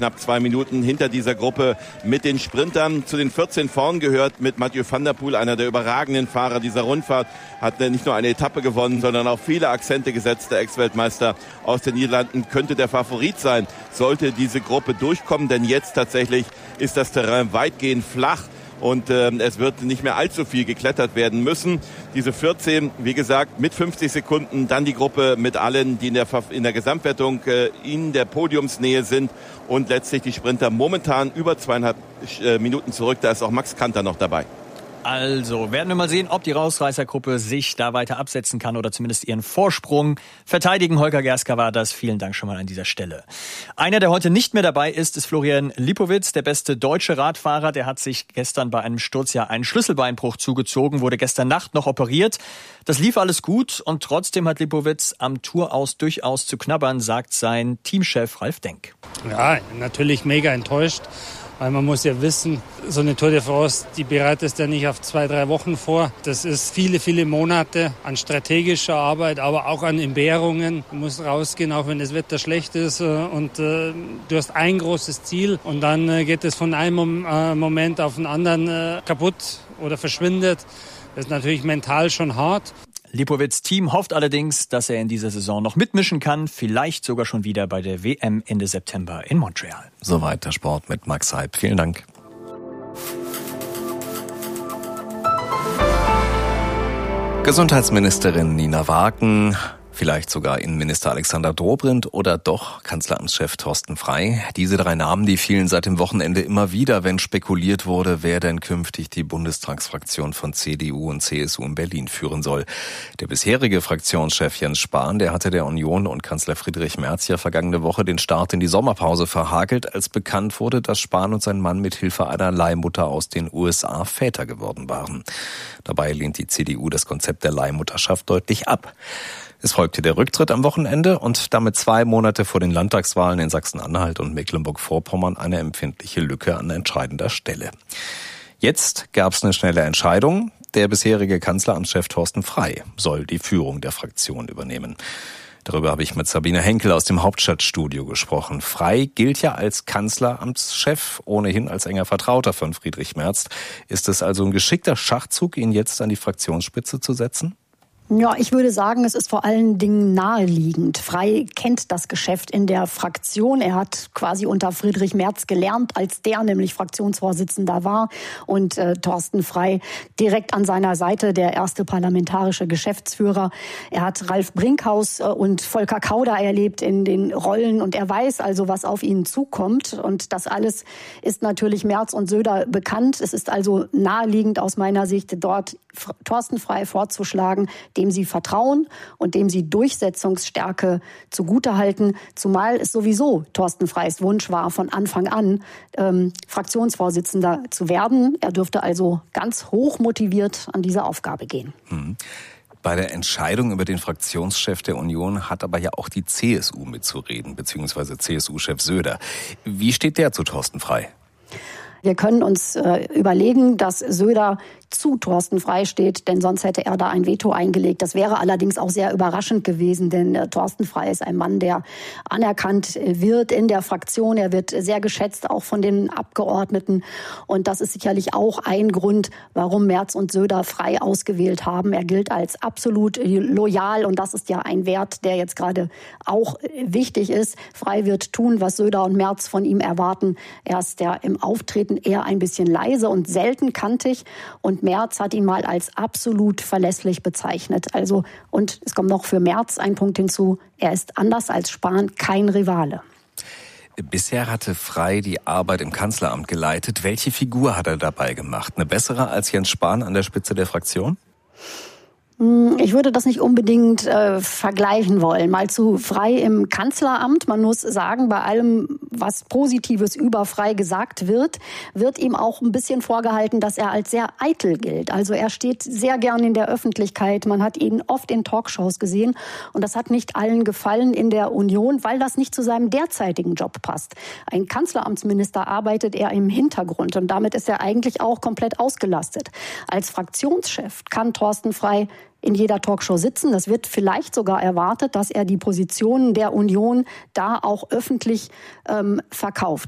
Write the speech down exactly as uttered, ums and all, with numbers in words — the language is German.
knapp zwei Minuten hinter dieser Gruppe mit den Sprintern. Zu den vierzehn vorn gehört mit Mathieu van der Poel, einer der überragenden Fahrer dieser Rundfahrt. Hat nicht nur eine Etappe gewonnen, sondern auch viele Akzente gesetzt. Der Ex-Weltmeister aus den Niederlanden könnte der Favorit sein, sollte diese Gruppe durchkommen. Denn jetzt tatsächlich ist das Terrain weitgehend flach. Und äh, es wird nicht mehr allzu viel geklettert werden müssen. Diese vierzehn, wie gesagt, mit fünfzig Sekunden. Dann die Gruppe mit allen, die in der, in der Gesamtwertung äh, in der Podiumsnähe sind. Und letztlich die Sprinter momentan über zweieinhalb äh, Minuten zurück. Da ist auch Max Kanter noch dabei. Also werden wir mal sehen, ob die Rausreißergruppe sich da weiter absetzen kann oder zumindest ihren Vorsprung verteidigen. Holger Gerska war das. Vielen Dank schon mal an dieser Stelle. Einer, der heute nicht mehr dabei ist, ist Florian Lipowitz, der beste deutsche Radfahrer. Der hat sich gestern bei einem Sturz ja einen Schlüsselbeinbruch zugezogen, wurde gestern Nacht noch operiert. Das lief alles gut und trotzdem hat Lipowitz am Touraus durchaus zu knabbern, sagt sein Teamchef Ralf Denk. Ja, natürlich mega enttäuscht. Weil man muss ja wissen, so eine Tour de France, die bereitest ja nicht auf zwei, drei Wochen vor. Das ist viele, viele Monate an strategischer Arbeit, aber auch an Entbehrungen. Du musst rausgehen, auch wenn das Wetter schlecht ist. Und äh, du hast ein großes Ziel und dann äh, geht es von einem äh, Moment auf den anderen äh, kaputt oder verschwindet. Das ist natürlich mental schon hart. Lipowitz' Team hofft allerdings, dass er in dieser Saison noch mitmischen kann, vielleicht sogar schon wieder bei der W M Ende September in Montreal. Soweit der Sport mit Max Heib. Vielen Dank. Gesundheitsministerin Nina Wagen, vielleicht sogar Innenminister Alexander Dobrindt oder doch Kanzleramtschef Thorsten Frey. Diese drei Namen, die fielen seit dem Wochenende immer wieder, wenn spekuliert wurde, wer denn künftig die Bundestagsfraktion von C D U und C S U in Berlin führen soll. Der bisherige Fraktionschef Jens Spahn, der hatte der Union und Kanzler Friedrich Merz ja vergangene Woche den Start in die Sommerpause verhagelt, als bekannt wurde, dass Spahn und sein Mann mit Hilfe einer Leihmutter aus den U S A Väter geworden waren. Dabei lehnt die C D U das Konzept der Leihmutterschaft deutlich ab. Es folgte der Rücktritt am Wochenende und damit zwei Monate vor den Landtagswahlen in Sachsen-Anhalt und Mecklenburg-Vorpommern eine empfindliche Lücke an entscheidender Stelle. Jetzt gab es eine schnelle Entscheidung. Der bisherige Kanzleramtschef Thorsten Frey soll die Führung der Fraktion übernehmen. Darüber habe ich mit Sabine Henkel aus dem Hauptstadtstudio gesprochen. Frey gilt ja als Kanzleramtschef, ohnehin als enger Vertrauter von Friedrich Merz. Ist es also ein geschickter Schachzug, ihn jetzt an die Fraktionsspitze zu setzen? Ja, ich würde sagen, es ist vor allen Dingen naheliegend. Frey kennt das Geschäft in der Fraktion. Er hat quasi unter Friedrich Merz gelernt, als der nämlich Fraktionsvorsitzender war. Und äh, Thorsten Frey direkt an seiner Seite, der erste parlamentarische Geschäftsführer. Er hat Ralf Brinkhaus äh, und Volker Kauder erlebt in den Rollen. Und er weiß also, was auf ihn zukommt. Und das alles ist natürlich Merz und Söder bekannt. Es ist also naheliegend aus meiner Sicht, dort Thorsten Frey vorzuschlagen, dem sie vertrauen und dem sie Durchsetzungsstärke zugutehalten, zumal es sowieso Thorsten Freys Wunsch war, von Anfang an ähm, Fraktionsvorsitzender zu werden. Er dürfte also ganz hoch motiviert an diese Aufgabe gehen. Mhm. Bei der Entscheidung über den Fraktionschef der Union hat aber ja auch die C S U mitzureden, beziehungsweise C S U-Chef Söder. Wie steht der zu Thorsten Frey? Wir können uns äh, überlegen, dass Söder zu Thorsten Frey steht, denn sonst hätte er da ein Veto eingelegt. Das wäre allerdings auch sehr überraschend gewesen, denn äh, Thorsten Frey ist ein Mann, der anerkannt wird in der Fraktion. Er wird sehr geschätzt, auch von den Abgeordneten. Und das ist sicherlich auch ein Grund, warum Merz und Söder Frey ausgewählt haben. Er gilt als absolut loyal und das ist ja ein Wert, der jetzt gerade auch wichtig ist. Frey wird tun, was Söder und Merz von ihm erwarten. Er ist ja im Auftreten eher ein bisschen leise und selten kantig und Merz hat ihn mal als absolut verlässlich bezeichnet. Also, und es kommt noch für Merz ein Punkt hinzu, er ist anders als Spahn kein Rivale. Bisher hatte Frey die Arbeit im Kanzleramt geleitet. Welche Figur hat er dabei gemacht? Eine bessere als Jens Spahn an der Spitze der Fraktion? Ich würde das nicht unbedingt äh, vergleichen wollen. Mal zu Frey im Kanzleramt. Man muss sagen, bei allem, was Positives über Frey gesagt wird, wird ihm auch ein bisschen vorgehalten, dass er als sehr eitel gilt. Also er steht sehr gern in der Öffentlichkeit. Man hat ihn oft in Talkshows gesehen. Und das hat nicht allen gefallen in der Union, weil das nicht zu seinem derzeitigen Job passt. Ein Kanzleramtsminister arbeitet er im Hintergrund. Und damit ist er eigentlich auch komplett ausgelastet. Als Fraktionschef kann Thorsten Frey in jeder Talkshow sitzen. Das wird vielleicht sogar erwartet, dass er die Positionen der Union da auch öffentlich ähm, verkauft.